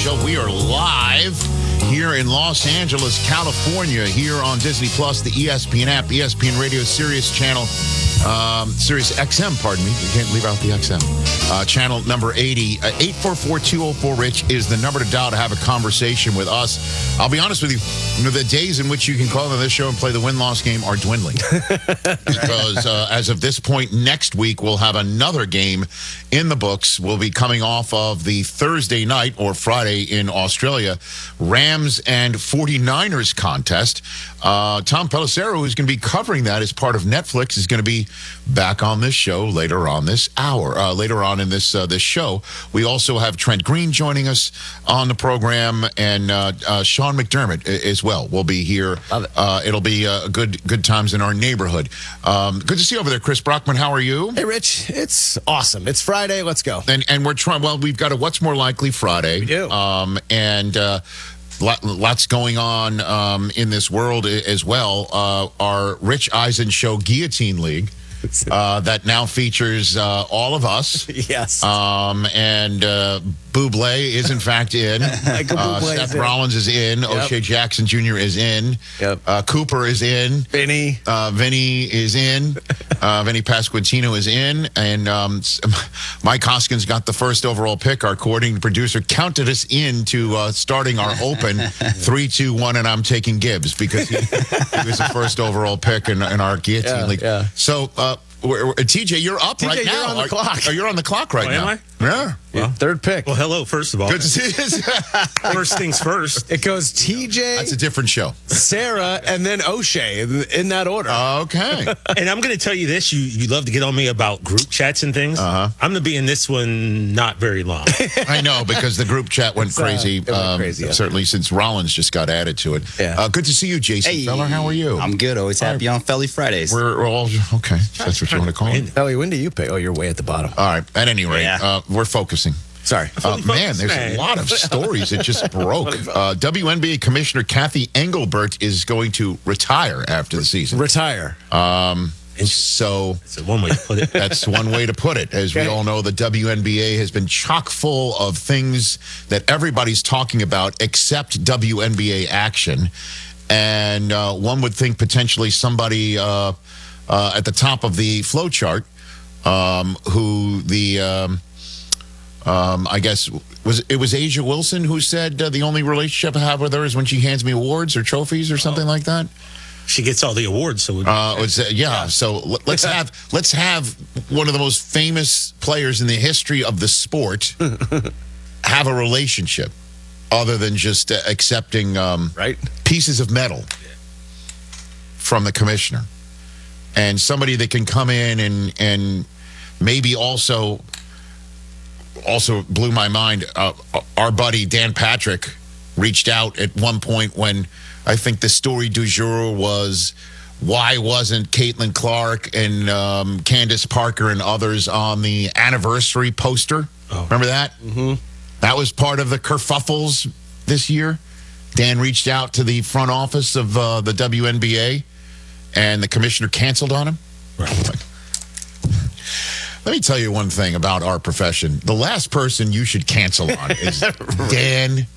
Show. We are live here in Los Angeles, California, here on Disney Plus, the ESPN app, ESPN Radio, Sirius Channel, Sirius XM, pardon me. You can't leave out the XM. Channel number 80. 844-204-RICH is the number to dial to have a conversation with us. I'll be honest with you, the days in which you can call on this show and play the win-loss game are dwindling. Because as of this point, next week, we'll have another game in the books. We'll be coming off of the Thursday night or Friday in Australia, Rams and 49ers contest. Tom Pelissero, who's going to be covering that as part of Netflix, is going to be back on this show later on this hour, later on in this show. We also have Trent Green joining us on the program, and Sean McDermott as well will be here. It'll be good times in our neighborhood. Good to see you over there, Chris Brockman. How are you? Hey, Rich. It's awesome. It's Friday. Let's go. And we're trying. Well, we've got a What's More Likely Friday. We do. Lots going on in this world as well. Our Rich Eisen Show Guillotine League that now features all of us. Yes. Bublé is in fact in. Seth Rollins is in. Yep. O'Shea Jackson Jr. is in. Yep. Cooper is in. Vinny is in. Vinny Pasquantino is in. And Mike Hoskins got the first overall pick. Our coordinating producer counted us into starting our open 3-2-1, and I'm taking Gibbs because he was the first overall pick in our Guillotine League. Yeah. So, TJ, you're up TJ, right now. You're on the clock. You're on the clock right now. Am I? Yeah. Well, third pick. Well, hello, first of all. Good to see you. First things first. It goes TJ. That's a different show. Sarah, and then O'Shea in that order. Okay. And I'm going to tell you this. You love to get on me about group chats and things. I'm going to be in this one not very long. I know, because the group chat went crazy. It went crazy, certainly since Rollins just got added to it. Yeah. Good to see you, Jason Feller. How are you? I'm good. Always happy on Felly Fridays. We're all okay. That's what you want to call it. Ellie, when do you pick? Oh, you're way at the bottom. All right. At any rate, we're focusing. Sorry. Man, there's a lot of stories that just broke. WNBA Commissioner Kathy Engelbert is going to retire after the season. Retire. So that's one way to put it. That's one way to put it. As we all know, the WNBA has been chock full of things that everybody's talking about except WNBA action. And one would think potentially somebody at the top of the flow chart who the... I guess it was Asia Wilson who said the only relationship I have with her is when she hands me awards or trophies or something like that. She gets all the awards, so So let's have one of the most famous players in the history of the sport have a relationship other than just accepting pieces of metal from the commissioner, and somebody that can come in and maybe also blew my mind. Our buddy Dan Patrick reached out at one point when I think the story du jour was why wasn't Caitlin Clark and Candace Parker and others on the anniversary poster? Oh. Remember that? Mm-hmm. That was part of the kerfuffles this year. Dan reached out to the front office of the WNBA, and the commissioner canceled on him. Right. Let me tell you one thing about our profession. The last person you should cancel on is Dan